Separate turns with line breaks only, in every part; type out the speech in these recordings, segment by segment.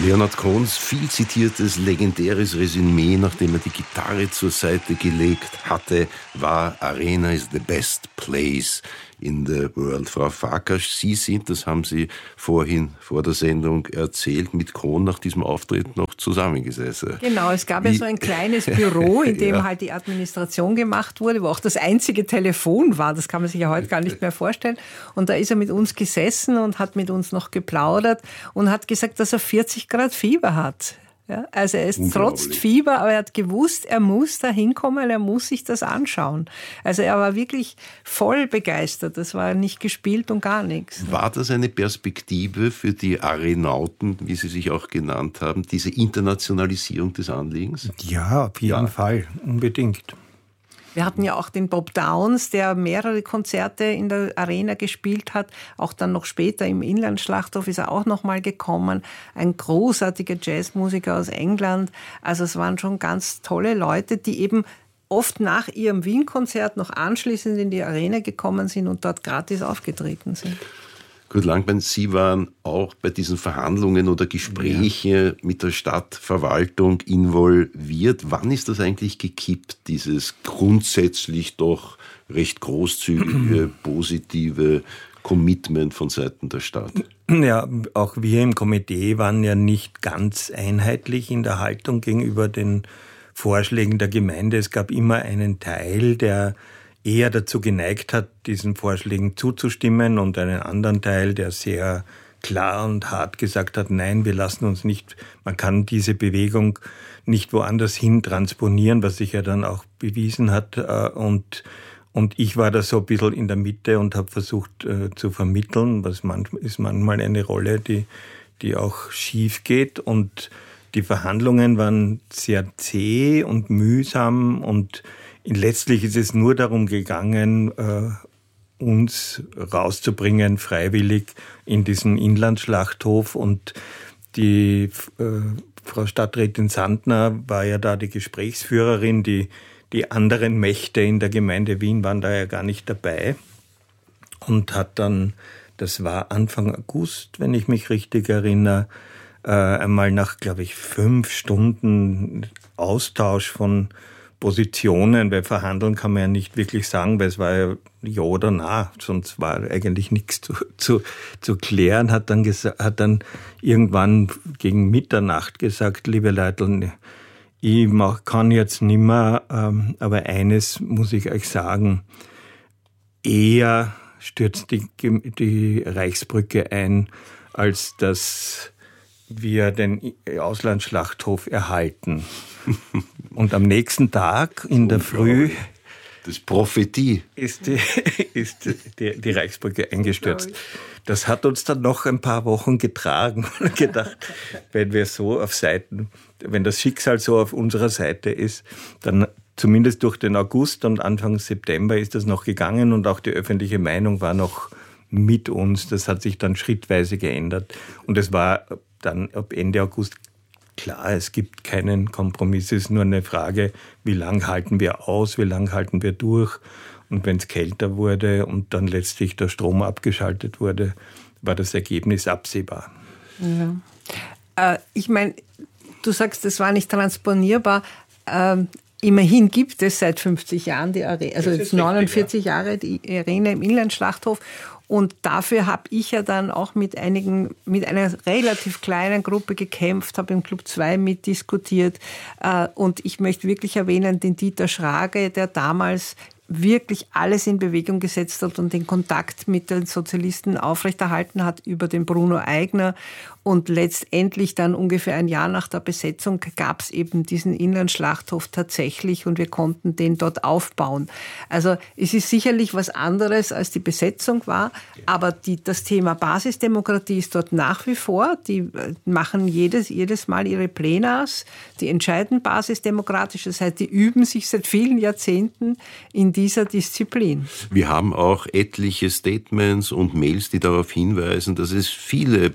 Leonhard Cohns viel zitiertes, legendäres Resümee, nachdem er die Gitarre zur Seite gelegt hatte, war Arena is the best place in the world. Frau Farkas, Sie sind, das haben Sie vorhin vor der Sendung erzählt, mit Cohn nach diesem Auftritt noch zusammengesessen.
Genau, es gab ja so ein kleines Büro, in dem halt die Administration gemacht wurde, wo auch das einzige Telefon war. Das kann man sich ja heute gar nicht mehr vorstellen. Und da ist er mit uns gesessen und hat mit uns noch geplaudert und hat gesagt, dass er 40 Grad Fieber hat. Ja, also er ist trotz Fieber, aber er hat gewusst, er muss da hinkommen, er muss sich das anschauen. Also er war wirklich voll begeistert, das war nicht gespielt und gar nichts.
War das eine Perspektive für die Arenauten, wie Sie sich auch genannt haben, diese Internationalisierung des Anliegens?
Ja, auf jeden Fall, unbedingt.
Wir hatten ja auch den Bob Downs, der mehrere Konzerte in der Arena gespielt hat. Auch dann noch später im Inlandschlachthof ist er auch noch mal gekommen. Ein großartiger Jazzmusiker aus England. Also es waren schon ganz tolle Leute, die eben oft nach ihrem Wien-Konzert noch anschließend in die Arena gekommen sind und dort gratis aufgetreten sind.
Kurt Langbein, Sie waren auch bei diesen Verhandlungen oder Gesprächen mit der Stadtverwaltung involviert. Wann ist das eigentlich gekippt, dieses grundsätzlich doch recht großzügige, positive Commitment von Seiten der Stadt?
Ja, auch wir im Komitee waren ja nicht ganz einheitlich in der Haltung gegenüber den Vorschlägen der Gemeinde. Es gab immer einen Teil, der eher dazu geneigt hat, diesen Vorschlägen zuzustimmen und einen anderen Teil, der sehr klar und hart gesagt hat, nein, wir lassen uns nicht, man kann diese Bewegung nicht woanders hin transponieren, was sich ja dann auch bewiesen hat. Und ich war da so ein bisschen in der Mitte und habe versucht zu vermitteln, was ist manchmal eine Rolle, die auch schief geht. Und die Verhandlungen waren sehr zäh und mühsam und letztlich ist es nur darum gegangen, uns rauszubringen, freiwillig in diesen Inlandschlachthof. Und die Frau Stadträtin Sandner war ja da die Gesprächsführerin. Die anderen Mächte in der Gemeinde Wien waren da ja gar nicht dabei. Und hat dann, das war Anfang August, wenn ich mich richtig erinnere, einmal nach, glaube ich, 5 Stunden Austausch von Positionen, weil verhandeln kann man ja nicht wirklich sagen, weil es war ja oder na, sonst war eigentlich nichts zu klären, hat dann irgendwann gegen Mitternacht gesagt, liebe Leute, ich kann jetzt nimmer, aber eines muss ich euch sagen, eher stürzt die Reichsbrücke ein, als dass wir den Auslandsschlachthof erhalten. Und am nächsten Tag in der Früh
das Prophetie
ist die Reichsbrücke eingestürzt. Das hat uns dann noch ein paar Wochen getragen und gedacht, wenn das Schicksal so auf unserer Seite ist, dann zumindest durch den August und Anfang September ist das noch gegangen und auch die öffentliche Meinung war noch mit uns. Das hat sich dann schrittweise geändert und es war dann ab Ende August klar, es gibt keinen Kompromiss, es ist nur eine Frage, wie lang halten wir aus, wie lang halten wir durch. Und wenn es kälter wurde und dann letztlich der Strom abgeschaltet wurde, war das Ergebnis absehbar.
Ja. Ich meine, du sagst, das war nicht transponierbar. Immerhin gibt es seit 50 Jahren die Arena, also jetzt 49 Jahre die Arena im Inlandschlachthof. Und dafür habe ich ja dann auch mit einer relativ kleinen Gruppe gekämpft, habe im Club 2 mitdiskutiert. Und ich möchte wirklich erwähnen, den Dieter Schrage, der damals wirklich alles in Bewegung gesetzt hat und den Kontakt mit den Sozialisten aufrechterhalten hat über den Bruno Eigner. Und letztendlich dann ungefähr ein Jahr nach der Besetzung gab es eben diesen Inlandschlachthof tatsächlich und wir konnten den dort aufbauen. Also es ist sicherlich was anderes, als die Besetzung war, aber das Thema Basisdemokratie ist dort nach wie vor. Die machen jedes Mal ihre Plenars, die entscheiden basisdemokratisch, das heißt, die üben sich seit vielen Jahrzehnten in dieser Disziplin.
Wir haben auch etliche Statements und Mails, die darauf hinweisen, dass es viele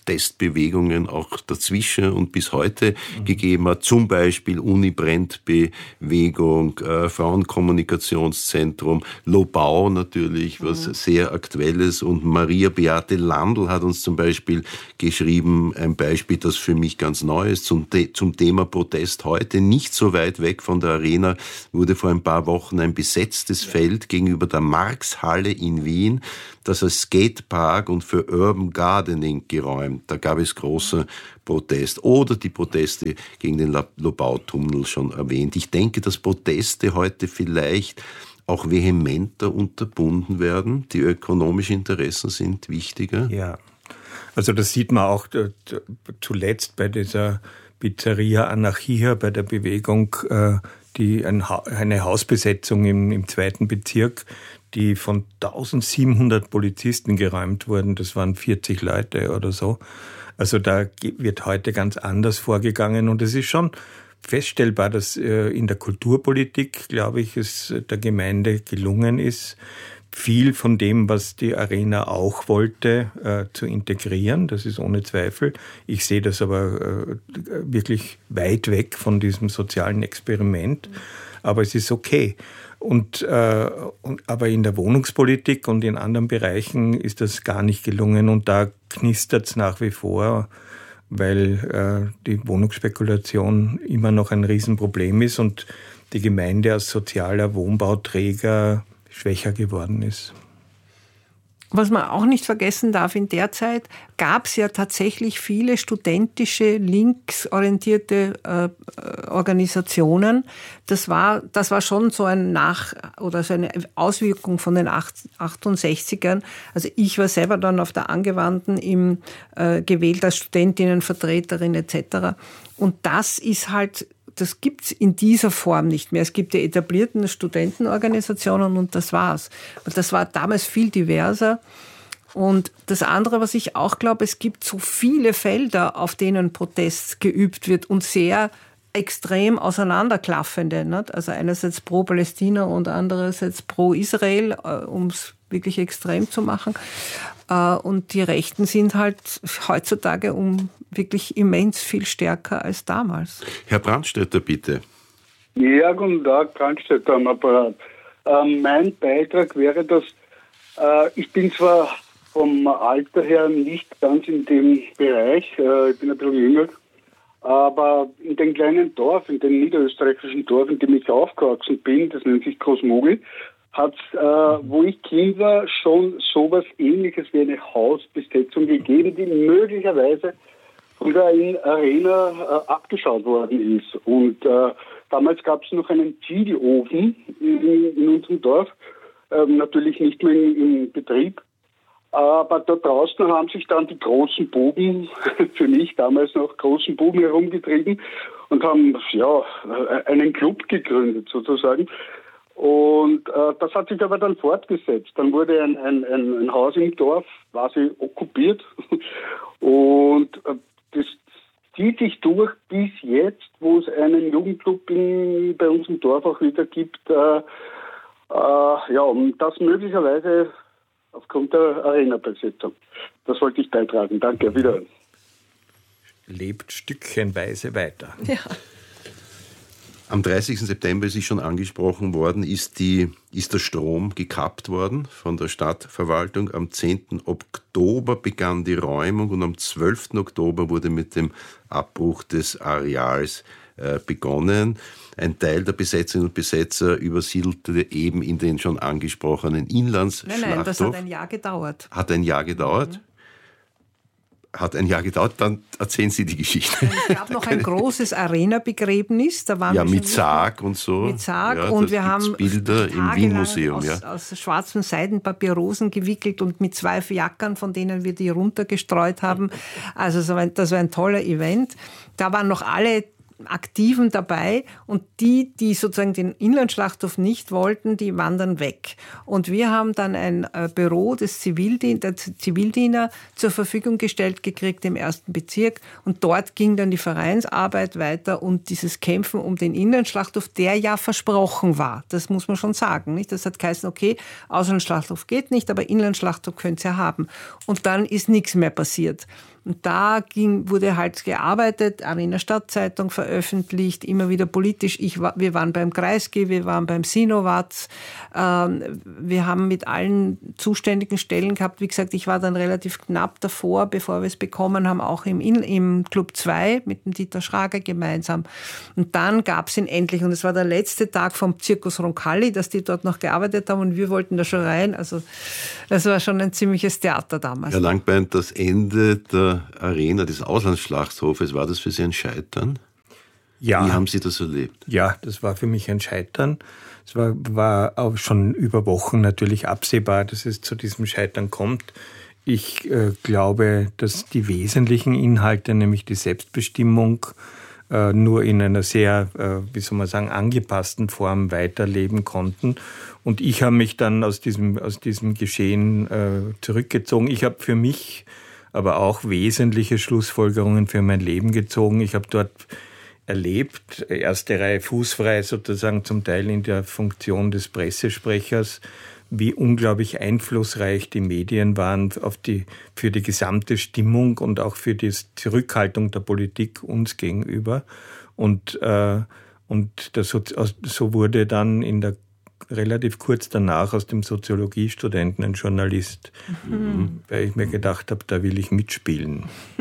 Protestbewegungen auch dazwischen und bis heute gegeben hat. Zum Beispiel Uni-Brennt-Bewegung, Frauenkommunikationszentrum, Lobau natürlich, was sehr Aktuelles. Und Maria Beate Landl hat uns zum Beispiel geschrieben, ein Beispiel, das für mich ganz neu ist, zum Thema Protest heute. Nicht so weit weg von der Arena wurde vor ein paar Wochen ein besetztes Feld gegenüber der Marx-Halle in Wien, das als Skatepark und für Urban Gardening geräumt. Da gab es großen Protest. Oder die Proteste gegen den Lobau-Tunnel schon erwähnt. Ich denke, dass Proteste heute vielleicht auch vehementer unterbunden werden. Die ökonomischen Interessen sind wichtiger.
Ja, also das sieht man auch zuletzt bei dieser Pizzeria Anarchia, bei der Bewegung, die eine Hausbesetzung im 2. Bezirk, die von 1700 Polizisten geräumt wurden. Das waren 40 Leute oder so. Also da wird heute ganz anders vorgegangen. Und es ist schon feststellbar, dass in der Kulturpolitik, glaube ich, es der Gemeinde gelungen ist, viel von dem, was die Arena auch wollte, zu integrieren. Das ist ohne Zweifel. Ich sehe das aber wirklich weit weg von diesem sozialen Experiment. Aber es ist okay. Aber in der Wohnungspolitik und in anderen Bereichen ist das gar nicht gelungen. Und da knistert es nach wie vor, weil die Wohnungsspekulation immer noch ein Riesenproblem ist und die Gemeinde als sozialer Wohnbauträger schwächer geworden ist.
Was man auch nicht vergessen darf, in der Zeit gab es ja tatsächlich viele studentische, linksorientierte Organisationen. Das war schon so eine Auswirkung von den 68ern. Also ich war selber dann auf der Angewandten gewählt als Studentinnenvertreterin etc. Und das gibt's in dieser Form nicht mehr. Es gibt die etablierten Studentenorganisationen und das war's. Und das war damals viel diverser. Und das andere, was ich auch glaube, es gibt so viele Felder, auf denen Protest geübt wird und sehr extrem auseinanderklaffende. Nicht? Also einerseits pro Palästina und andererseits pro Israel, um es wirklich extrem zu machen. Und die Rechten sind halt heutzutage wirklich immens viel stärker als damals.
Herr Brandstätter, bitte.
Ja, guten Tag, Brandstätter am Apparat. Mein Beitrag wäre, dass ich bin zwar vom Alter her nicht ganz in dem Bereich, ich bin ein bisschen jünger, aber in dem kleinen Dorf, in dem niederösterreichischen Dorf, in dem ich aufgewachsen bin, das nennt sich Großmogel, hat es, wo ich Kind war, schon sowas Ähnliches wie eine Hausbesetzung gegeben, die möglicherweise von der Arena abgeschaut worden ist. Und damals gab es noch einen Ziegelofen in unserem Dorf, natürlich nicht mehr im Betrieb. Aber da draußen haben sich dann die großen Buben, für mich damals noch großen Buben, herumgetrieben und haben einen Club gegründet sozusagen. Und das hat sich aber dann fortgesetzt. Dann wurde ein Haus im Dorf quasi okkupiert und das zieht sich durch bis jetzt, wo es einen Jugendclub bei uns im Dorf auch wieder gibt. Und das möglicherweise aufgrund der Arena-Besetzung. Das wollte ich beitragen. Danke, wiederhören.
Lebt stückchenweise weiter.
Ja.
Am 30. September, es ist schon angesprochen worden, ist der Strom gekappt worden von der Stadtverwaltung. Am 10. Oktober begann die Räumung und am 12. Oktober wurde mit dem Abbruch des Areals begonnen. Ein Teil der Besetzerinnen und Besetzer übersiedelte eben in den schon angesprochenen Inlandsschlachthof.
Nein, das hat ein Jahr gedauert.
Hat ein Jahr gedauert? Mhm. Hat ein Jahr gedauert, dann erzählen Sie die Geschichte.
Es gab noch ein großes Arena-Begräbnis. Da waren
wir mit Sarg und so.
Mit Sarg und wir haben
Bilder im Wien-Museum.
Aus schwarzem Seidenpapier Rosen gewickelt und mit 2 Jackern, von denen wir die runtergestreut haben. Also das war ein toller Event. Da waren noch alle Aktiven dabei und die sozusagen den Inlandschlachthof nicht wollten, die waren dann weg. Und wir haben dann ein Büro der Zivildiener zur Verfügung gestellt gekriegt im 1. Bezirk und dort ging dann die Vereinsarbeit weiter und dieses Kämpfen um den Inlandschlachthof, der ja versprochen war. Das muss man schon sagen, nicht? Das hat geheißen, okay, Auslandsschlachthof geht nicht, aber Inlandschlachthof könnt ihr haben. Und dann ist nichts mehr passiert. Und da wurde halt gearbeitet, Arena Stadtzeitung veröffentlicht, immer wieder politisch. Wir waren beim Kreisky, wir waren beim Sinowatz. Wir haben mit allen zuständigen Stellen gehabt. Wie gesagt, ich war dann relativ knapp davor, bevor wir es bekommen haben, auch im Club 2 mit dem Dieter Schrager gemeinsam. Und dann gab es ihn endlich. Und es war der letzte Tag vom Zirkus Roncalli, dass die dort noch gearbeitet haben und wir wollten da schon rein. Also das war schon ein ziemliches Theater damals.
Herr Langbein, das Ende der Arena, des Auslandsschlachthofes, war das für Sie ein Scheitern?
Ja.
Wie haben Sie das erlebt?
Ja, das war für mich ein Scheitern. Es war auch schon über Wochen natürlich absehbar, dass es zu diesem Scheitern kommt. Ich glaube, dass die wesentlichen Inhalte, nämlich die Selbstbestimmung, nur in einer sehr, angepassten Form weiterleben konnten. Und ich habe mich dann aus diesem Geschehen zurückgezogen. Ich habe für mich aber auch wesentliche Schlussfolgerungen für mein Leben gezogen. Ich habe dort erlebt, erste Reihe fußfrei sozusagen, zum Teil in der Funktion des Pressesprechers, wie unglaublich einflussreich die Medien waren für die gesamte Stimmung und auch für die Zurückhaltung der Politik uns gegenüber. Und so wurde dann relativ kurz danach aus dem Soziologiestudenten ein Journalist, weil ich mir gedacht habe, da will ich mitspielen.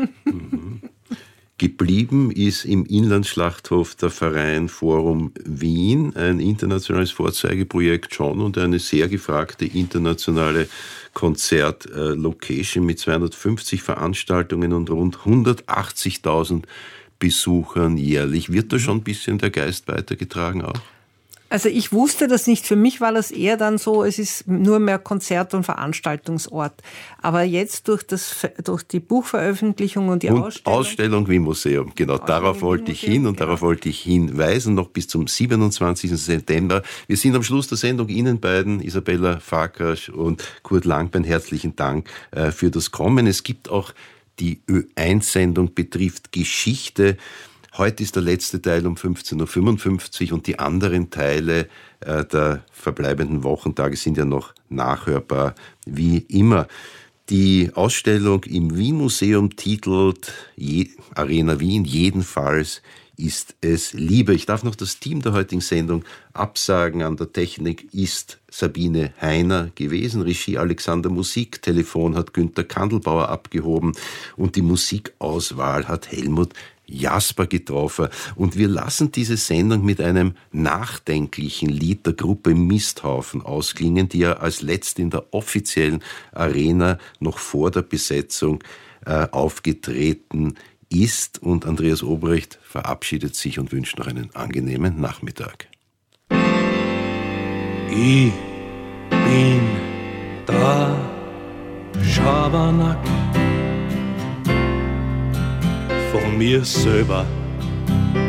Geblieben ist im Inlandsschlachthof der Verein Forum Wien, ein internationales Vorzeigeprojekt schon und eine sehr gefragte internationale Konzertlocation mit 250 Veranstaltungen und rund 180.000 Besuchern jährlich. Wird da schon ein bisschen der Geist weitergetragen auch?
Also ich wusste das nicht. Für mich war das eher dann so, es ist nur mehr Konzert- und Veranstaltungsort. Aber jetzt durch die Buchveröffentlichung und die
Ausstellung wie Museum, genau. Darauf wollte ich hin und darauf wollte ich hinweisen, noch bis zum 27. September. Wir sind am Schluss der Sendung. Ihnen beiden, Isabella Farkas und Kurt Langbein, herzlichen Dank für das Kommen. Es gibt auch die Ö1-Sendung betrifft Geschichte. Heute ist der letzte Teil um 15.55 Uhr und die anderen Teile der verbleibenden Wochentage sind ja noch nachhörbar, wie immer. Die Ausstellung im Wien-Museum titelt Arena Wien, jedenfalls ist es Liebe. Ich darf noch das Team der heutigen Sendung absagen. An der Technik ist Sabine Heiner gewesen, Regie Alexander Musik, Telefon hat Günther Kandelbauer abgehoben und die Musikauswahl hat Helmut Jasper getroffen. Und wir lassen diese Sendung mit einem nachdenklichen Lied der Gruppe Misthaufen ausklingen, die ja als letzte in der offiziellen Arena noch vor der Besetzung aufgetreten ist. Und Andreas Obrecht verabschiedet sich und wünscht noch einen angenehmen Nachmittag.
Ich bin der Schabernack von mir selber